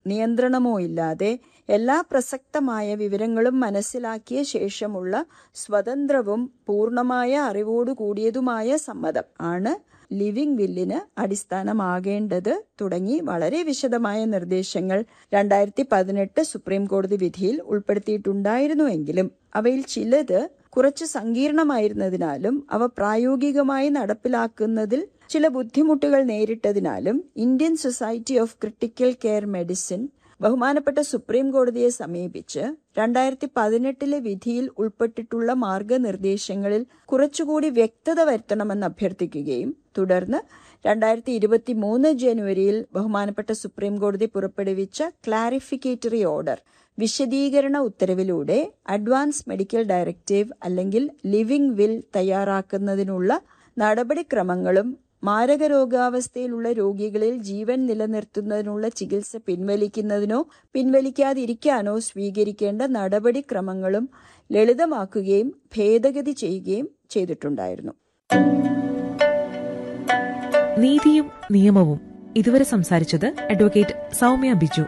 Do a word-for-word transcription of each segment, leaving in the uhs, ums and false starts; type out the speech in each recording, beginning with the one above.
നിയന്ത്രണമോ ഇല്ലാതെ എല്ലാ പ്രസക്തമായ വിവരങ്ങളും മനസ്സിലാക്കിയ ശേഷമുള്ള സ്വതന്ത്രവും പൂർണ്ണമായ അറിവോടു കൂടിയതുമായ സമ്മതം ആണ് ലിവിംഗ് വില്ലിന് അടിസ്ഥാനമാകേണ്ടത് തുടങ്ങി വളരെ വിശദമായ നിർദ്ദേശങ്ങൾ രണ്ടായിരത്തി പതിനെട്ട് സുപ്രീം കോടതി വിധിയിൽ ഉൾപ്പെടുത്തിയിട്ടുണ്ടായിരുന്നുവെങ്കിലും അവയിൽ ചിലത് കുറച്ച് സങ്കീർണമായിരുന്നതിനാലും അവ പ്രായോഗികമായി നടപ്പിലാക്കുന്നതിൽ ചില ബുദ്ധിമുട്ടുകൾ നേരിട്ടതിനാലും Indian society of critical care medicine ബഹുമാനപ്പെട്ട സുപ്രീം കോടതിയെ സമീപിച്ച് രണ്ടായിരത്തി പതിനെട്ടിലെ വിധിയിൽ ഉൾപ്പെട്ടിട്ടുള്ള മാർഗനിർദ്ദേശങ്ങളിൽ കുറച്ചുകൂടി വ്യക്തത വരുത്തണമെന്ന് അഭ്യർത്ഥിക്കുകയും തുടർന്ന് രണ്ടായിരത്തി ഇരുപത്തി മൂന്ന് ജനുവരിയിൽ ബഹുമാനപ്പെട്ട സുപ്രീം കോടതി പുറപ്പെടുവിച്ച ക്ലാരിഫിക്കേറ്ററി ഓർഡർ വിശദീകരണ ഉത്തരവിലൂടെ അഡ്വാൻസ് മെഡിക്കൽ ഡയറക്റ്റീവ് അല്ലെങ്കിൽ ലിവിംഗ് വിൽ തയ്യാറാക്കുന്നതിനുള്ള നടപടിക്രമങ്ങളും മാരക രോഗാവസ്ഥയിലുള്ള രോഗികളിൽ ജീവൻ നിലനിർത്തുന്നതിനുള്ള ചികിത്സ പിൻവലിക്കുന്നതിനോ പിൻവലിക്കാതിരിക്കാനോ സ്വീകരിക്കേണ്ട നടപടിക്രമങ്ങളും ലളിതമാക്കുകയും ഭേദഗതി ചെയ്യുകയും ചെയ്തിട്ടുണ്ടായിരുന്നു. നീതിയും നിയമവും ഇതുവരെ സംസാരിച്ചത് അഡ്വക്കേറ്റ് സൗമ്യ ബിജു.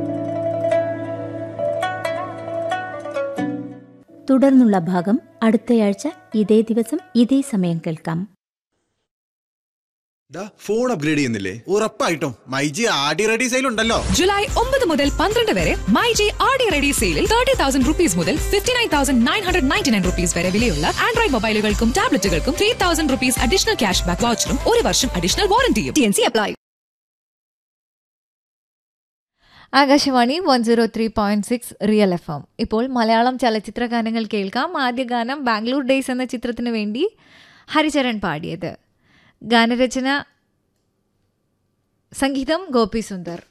തുടർന്നുള്ള ഭാഗം അടുത്തയാഴ്ച ഇതേ ദിവസം ഇതേ സമയം കേൾക്കാം. ഫോൺ അപ്ഗ്രേഡ് ചെയ്യുന്നില്ലേ? ഉറപ്പായിട്ടും മൈജി ആടി റെഡി സെയിൽ ഉണ്ടല്ലോ. ജൂലൈ ഒമ്പത് മുതൽ പന്ത്രണ്ട് വരെ മൈജി ആടി റെഡി സെയിലിൽ തേർട്ടി തൗസൻഡ് റുപ്പീസ് മുതൽ fifty nine thousand nine hundred ninety nine rupees വരെ വിലയുള്ള Android മൊബൈലുകൾക്കും ടാബ്ലറ്റുകൾക്കും three thousand rupees additional cash back വൗച്ചറും ഒരു വർഷം additional വാറന്റിയും. T N C apply. Akashvani one zero three point six real F M. ഇപ്പോൾ മലയാളം ചലച്ചിത്ര ഗാനങ്ങൾ കേൾക്കാം. ആദ്യ ഗാനം ബാംഗ്ലൂർ ഡേയ്സ് എന്ന ചിത്രത്തിന് വേണ്ടി ഹരിചരൺ പാടിയത്. ഗാനരചന സംഗീതം ഗോപി സുന്ദർ.